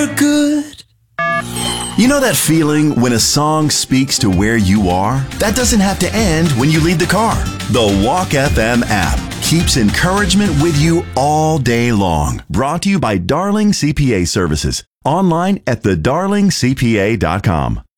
Good. You know that feeling when a song speaks to where you are? That doesn't have to end when you leave the car. The Walk FM app keeps encouragement with you all day long. Brought to you by Darling CPA Services. Online at thedarlingcpa.com.